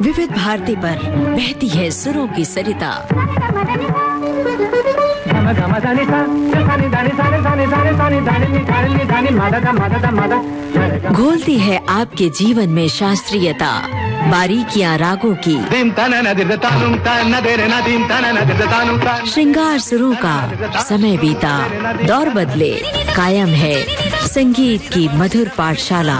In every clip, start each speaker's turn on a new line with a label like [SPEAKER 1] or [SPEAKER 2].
[SPEAKER 1] विविध भारती पर बहती है सुरों की सरिता। घोलती है आपके जीवन में शास्त्रीयता, बारीकियां रागों की, श्रृंगार सुरों का। समय बीता, दौर बदले, कायम है संगीत की मधुर पाठशाला।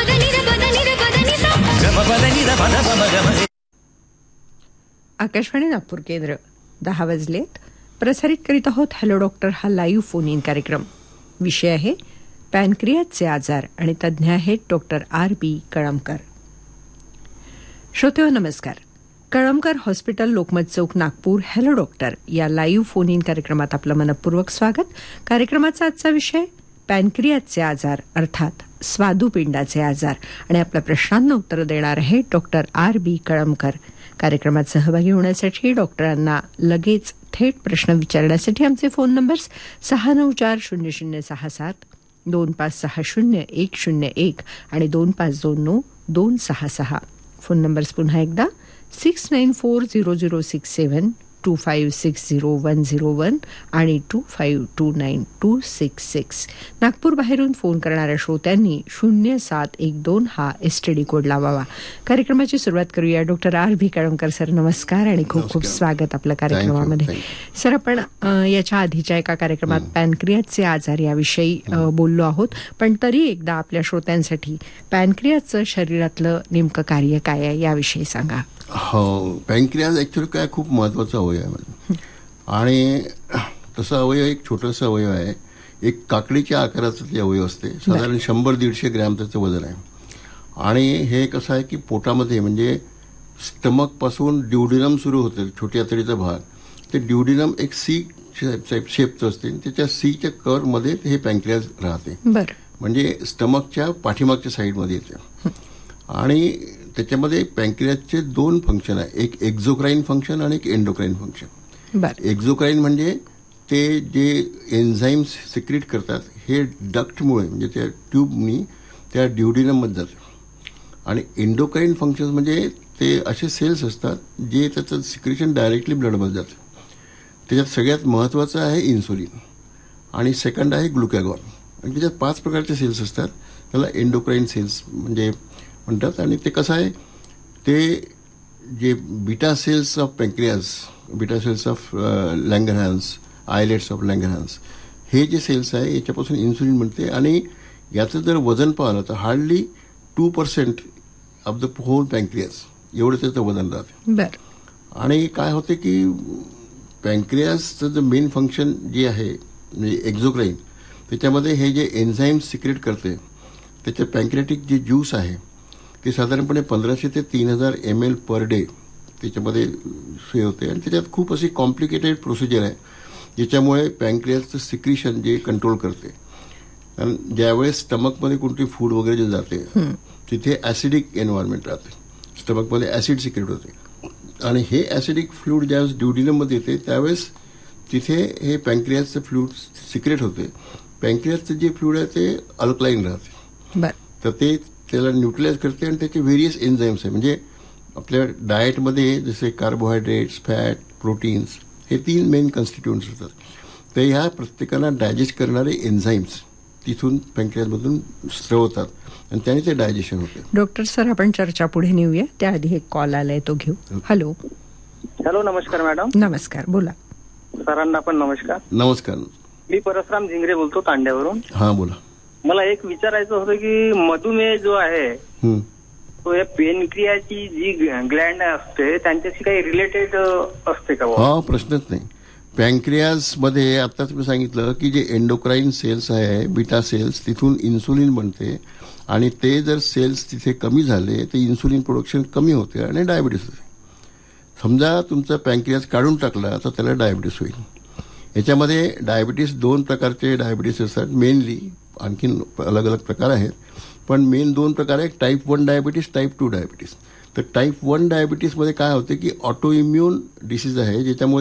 [SPEAKER 2] आकाशवाणी नागपूर केंद्र 10 वाजलेत. प्रसारित करीत आहोत हॅलो डॉक्टर हा लाईव्ह फोन इन कार्यक्रम. विषय आहे पॅनक्रियाचे आजार आणि तज्ज्ञ आहेत डॉक्टर R.B. कळमकर. श्रोतेहो नमस्कार. कळमकर हॉस्पिटल, लोकमत चौक, नागपूर. हॅलो डॉक्टर या लाईव्ह फोन इन कार्यक्रमात आपलं मनपूर्वक स्वागत. कार्यक्रमाचा आजचा विषय पॅनक्रियाचे आजार अर्थात स्वादुपिंडाचे आजार आणि आपल्या प्रश्नांना उत्तर देणार आहे डॉक्टर R.B. कळमकर. कार्यक्रमात सहभागी होण्यासाठी डॉक्टरांना लगेच थेट प्रश्न विचारण्यासाठी आमचे फोन नंबर्स 6940067, 2560-101 आणि 2529-266. फोन नंबर्स पुन्हा एकदा 69400672560101 आणि 2529-266. नागपूर बाहेरून फोन करणाऱ्या श्रोत्यांनी 0712 हा STD कोड लावावा. कार्यक्रमाची सुरुवात करूया. Doctor R.B. कळमकर सर, नमस्कार आणि खूप खूप स्वागत आपल्या कार्यक्रमामध्ये. सर, आपण याच्या आधीच्या एका कार्यक्रमात पॅनक्रियाचे आजार याविषयी बोललो आहोत, पण तरी एकदा आपल्या श्रोत्यांसाठी पॅनक्रियाचं शरीरातलं नेमकं कार्य काय आहे याविषयी सांगा.
[SPEAKER 3] हो, पॅनक्रियाज ॲक्च्युली काय खूप महत्त्वाचा अवयव आहे आणि तसा अवयव एक छोटासा अवयव आहे. एक काकडीच्या आकाराचं ते अवयव असते. साधारण 100-150 ग्रॅम त्याचं वजन आहे आणि हे कसं आहे की पोटामध्ये म्हणजे स्टमकपासून ड्युडिनम सुरू होते, छोट्या आतडीचा भाग. ते ड्युडिनम एक सी शेपचं असते. त्याच्या सीच्या कर्वमध्ये हे पॅनक्रियाज राहते. म्हणजे स्टमकच्या पाठीमागच्या साईडमध्ये येते आणि त्याच्यामध्ये पॅनक्रियाजचे 2 फंक्शन आहे. एक एक्झोक्राईन फंक्शन आणि एक एंडोक्राईन फंक्शन. एक्झोक्राईन म्हणजे ते जे एन्झाईम्स सिक्रेट करतात हे डक्टमुळे म्हणजे त्या ट्यूबनी त्या ड्युडिनममध्ये जाते. आणि एंडोक्राईन फंक्शन म्हणजे ते असे सेल्स असतात जे त्याचं सिक्रेशन डायरेक्टली ब्लडमध्ये जातं. त्याच्यात सगळ्यात महत्त्वाचं आहे इन्सुलिन आणि सेकंड आहे ग्लुकॅगॉन. आणि त्याच्यात 5 प्रकारचे सेल्स असतात. त्याला एंडोक्राईन सेल्स म्हणजे म्हणतात. आणि ते कसं आहे, ते जे beta cells of pancreas, beta cells of लँगरहॅन्स, islets of लँगरहॅन्स, हे जे सेल्स आहे याच्यापासून इन्सुलिन बनते. आणि याचं जर वजन पाहिलं तर hardly 2% of the hole pancreas एवढं त्याचं वजन राहते. आणि काय होते की पॅनक्रियाजचं जे मेन फंक्शन जे आहे म्हणजे एक्झोक्राईन, त्याच्यामध्ये हे जे एन्झाईम्स सिक्रेट करते त्याचे पॅनक्रियाटिक जे ज्यूस आहे ते साधारणपणे 1500 ते 3000 ml पर डे त्याच्यामध्ये हे होते. आणि त्याच्यात खूप अशी कॉम्प्लिकेटेड प्रोसिजर आहे ज्याच्यामुळे पॅनक्रियाजचं सिक्रिशन जे कंट्रोल करते. कारण ज्यावेळेस स्टमकमध्ये कोणती फूड वगैरे जे जाते तिथे ॲसिडिक एन्व्हायरमेंट राहते, स्टमकमध्ये ॲसिड सिक्रेट होते. आणि हे ॲसिडिक फ्लूइड ज्यावेळेस ड्युडिनममध्ये येते त्यावेळेस तिथे हे पॅनक्रियाजचं फ्लूइड सिक्रेट होते. पॅनक्रियाजचं जे फ्लूइड आहे ते अल्कलाईन राहते. तर ते त्याला न्यूट्रलाइज करते आणि त्याचे व्हेरियस एन्झाईम्स आहे. म्हणजे आपल्या डाएटमध्ये जसे कार्बोहायड्रेट्स, फॅट, प्रोटीन्स हे 3 मेन कॉन्स्टिट्युएंट्स असतात. तर ह्या प्रत्येकाला डायजेस्ट करणारे एन्झाईम्स तिथून पॅनक्रियाजमधून स्त्रवतात आणि त्याने ते डायजेशन होते.
[SPEAKER 2] डॉक्टर सर, आपण चर्चा पुढे नेऊया. त्याआधी एक कॉल आलाय, तो घेऊ. हॅलो.
[SPEAKER 4] हॅलो, नमस्कार मॅडम.
[SPEAKER 2] नमस्कार, बोला.
[SPEAKER 4] सरांना पण नमस्कार.
[SPEAKER 3] नमस्कार.
[SPEAKER 4] मी परसराम झिंगरे बोलतो, तांड्यावरून.
[SPEAKER 3] हा, बोला.
[SPEAKER 4] मला एक विचारायचं होतं की मधुमेह जो आहे तो या पेनक्रियाची जी ग्लँड असते त्यांच्याशी काही रिलेटेड असते का?
[SPEAKER 3] हा, प्रश्नच नाही. पॅनक्रियाजमध्ये आताच मी सांगितलं की जे एंडोक्राईन सेल्स आहे, बीटा सेल्स, तिथून इन्सुलिन बनते आणि ते जर सेल्स तिथे कमी झाले तर इन्सुलिन प्रोडक्शन कमी होते आणि डायबिटीस होते. समजा तुमचा पॅनक्रियाज काढून टाकला तर त्याला डायबिटीस होईल. याच्यामध्ये डायबिटीस 2 प्रकारचे डायबिटीस असतात मेनली. आणखीन अलग अलग प्रकार आहेत पण मेन 2 प्रकार आहेत, टाईप 1 डायबिटीस, टाईप 2 डायबिटीस. तर टाईप 1 डायबिटीसमध्ये काय होते की ऑटो इम्युन डिसीज आहे ज्याच्यामुळे